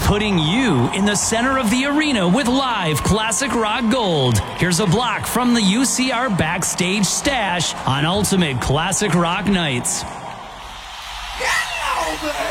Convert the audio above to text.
putting you in the center of the arena with live classic rock gold. Here's a block from the UCR backstage stash on Ultimate Classic Rock Nights.